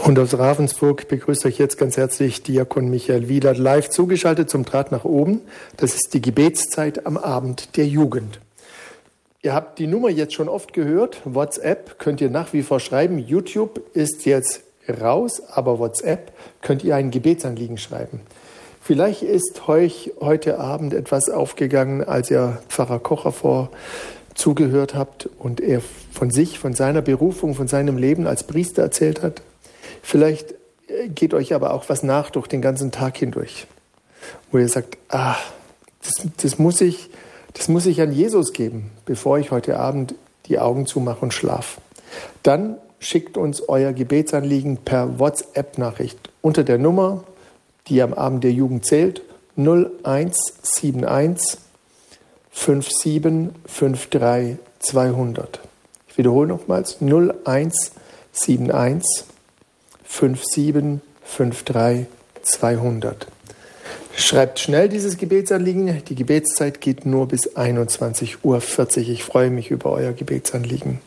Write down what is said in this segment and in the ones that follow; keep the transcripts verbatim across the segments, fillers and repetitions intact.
Und aus Ravensburg begrüßt euch jetzt ganz herzlich Diakon Michael Wielert, live zugeschaltet zum Draht nach oben. Das ist die Gebetszeit am Abend der Jugend. Ihr habt die Nummer jetzt schon oft gehört. WhatsApp könnt ihr nach wie vor schreiben. YouTube ist jetzt raus, aber WhatsApp könnt ihr ein Gebetsanliegen schreiben. Vielleicht ist euch heute Abend etwas aufgegangen, als ihr Pfarrer Kocher vor zugehört habt und er von sich, von seiner Berufung, von seinem Leben als Priester erzählt hat. Vielleicht geht euch aber auch was nach durch den ganzen Tag hindurch, wo ihr sagt, ah, das, das, muss ich, das muss ich an Jesus geben, bevor ich heute Abend die Augen zumache und schlafe. Dann schickt uns euer Gebetsanliegen per WhatsApp-Nachricht unter der Nummer, die am Abend der Jugend zählt, null eins sieben eins fünf sieben fünf drei zweihundert. Ich wiederhole nochmals, null eins sieben eins fünf sieben fünf drei zweihundert. Schreibt schnell dieses Gebetsanliegen. Die Gebetszeit geht nur bis einundzwanzig Uhr vierzig. Ich freue mich über euer Gebetsanliegen.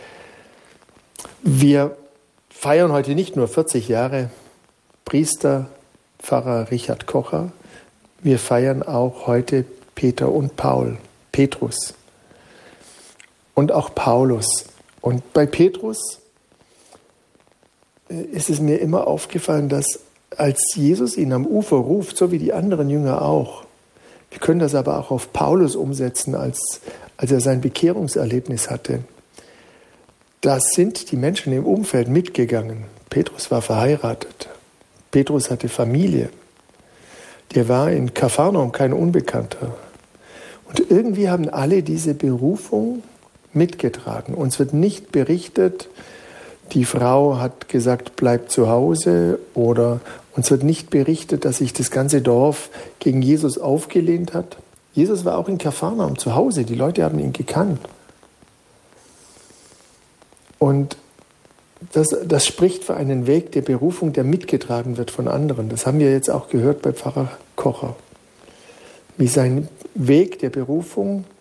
Wir feiern heute nicht nur vierzig Jahre Priester, Pfarrer Richard Kocher. Wir feiern auch heute Peter und Paul, Petrus und auch Paulus. Und bei Petrus ist es mir immer aufgefallen, dass als Jesus ihn am Ufer ruft, so wie die anderen Jünger auch, wir können das aber auch auf Paulus umsetzen, als, als er sein Bekehrungserlebnis hatte, da sind die Menschen im Umfeld mitgegangen. Petrus war verheiratet, Petrus hatte Familie, der war in Kapharnaum kein Unbekannter. Und irgendwie haben alle diese Berufung mitgetragen. Uns wird nicht berichtet, die Frau hat gesagt, bleib zu Hause, oder uns wird nicht berichtet, dass sich das ganze Dorf gegen Jesus aufgelehnt hat. Jesus war auch in Kapharnaum zu Hause, die Leute haben ihn gekannt. Und das, das spricht für einen Weg der Berufung, der mitgetragen wird von anderen. Das haben wir jetzt auch gehört bei Pfarrer Kocher. Wie sein Weg der Berufung